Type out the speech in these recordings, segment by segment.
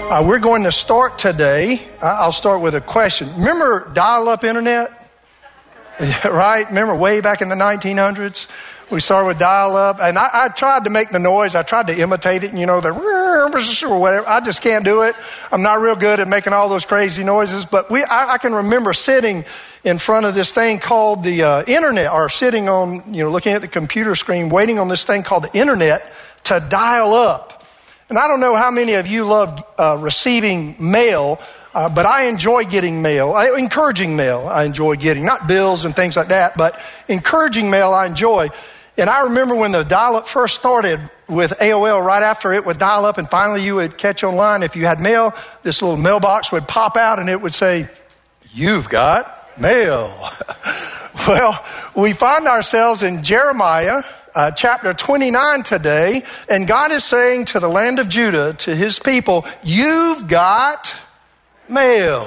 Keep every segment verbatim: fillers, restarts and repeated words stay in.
Uh, we're going to start today. I'll start with a question. Remember dial-up internet? Right? Remember way back in the nineteen hundreds? We started with dial-up, and I, I tried to make the noise. I tried to imitate it, and you know, the or whatever. I just can't do it. I'm not real good at making all those crazy noises, but we, I, I can remember sitting in front of this thing called the uh, internet, or sitting on, you know, looking at the computer screen, waiting on this thing called the internet to dial up. And I don't know how many of you love uh, receiving mail, uh, but I enjoy getting mail, I, encouraging mail I enjoy getting, not bills and things like that, but encouraging mail I enjoy. And I remember when the dial-up first started with A O L, right after it would dial up and finally you would catch online. If you had mail, this little mailbox would pop out and it would say, "You've got mail." Well, we find ourselves in Jeremiah Uh, chapter twenty-nine today, and God is saying to the land of Judah, to his people, you've got mail.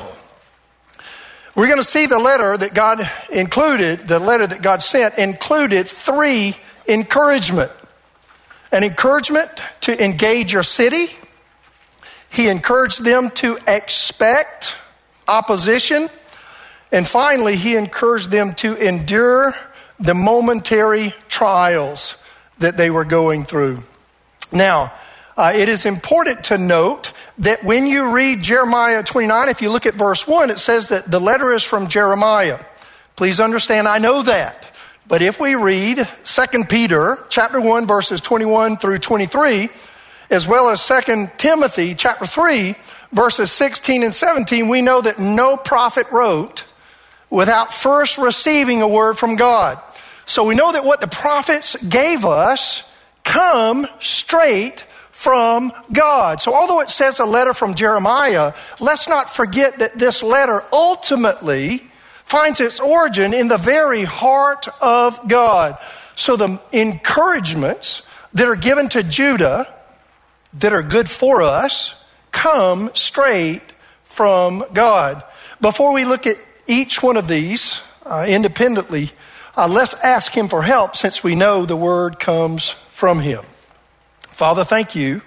We're going to see the letter that God included, the letter that God sent included three encouragement. An encouragement to engage your city. He encouraged them to expect opposition. And finally, he encouraged them to endure the momentary trials that they were going through. Now, uh, it is important to note that when you read Jeremiah twenty-nine, if you look at verse one, it says that the letter is from Jeremiah. Please understand, I know that. But if we read Second Peter chapter one, verses twenty-one through twenty-three, as well as Second Timothy chapter three, verses sixteen and seventeen, we know that no prophet wrote without first receiving a word from God. So we know that what the prophets gave us come straight from God. So although it says a letter from Jeremiah, let's not forget that this letter ultimately finds its origin in the very heart of God. So the encouragements that are given to Judah that are good for us come straight from God. Before we look at each one of these uh, independently, uh, let's ask him for help since we know the word comes from him. Father, thank you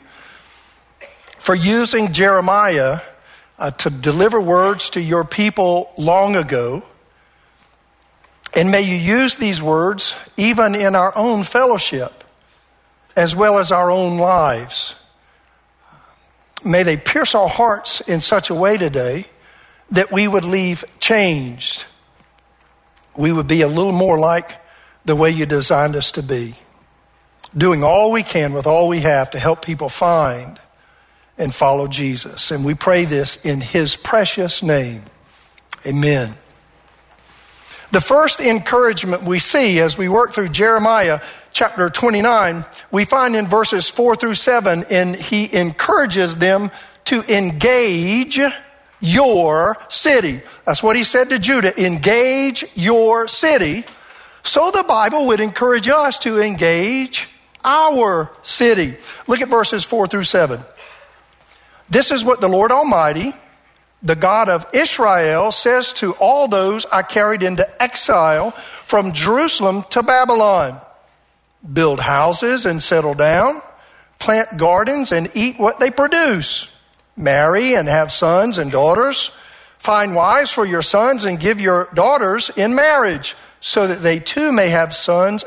for using Jeremiah uh, to deliver words to your people long ago. And may you use these words even in our own fellowship as well as our own lives. May they pierce our hearts in such a way today that we would leave changed. We would be a little more like the way you designed us to be, doing all we can with all we have to help people find and follow Jesus. And we pray this in his precious name. Amen. The first encouragement we see as we work through Jeremiah chapter twenty-nine, we find in verses four through seven, and he encourages them to engage your city. That's what he said to Judah, engage your city. So the Bible would encourage us to engage our city. Look at verses four through seven. This is what the Lord Almighty, the God of Israel, says to all those I carried into exile from Jerusalem to Babylon. Build houses and settle down, plant gardens and eat what they produce. Marry and have sons and daughters. Find wives for your sons and give your daughters in marriage, so that they too may have sons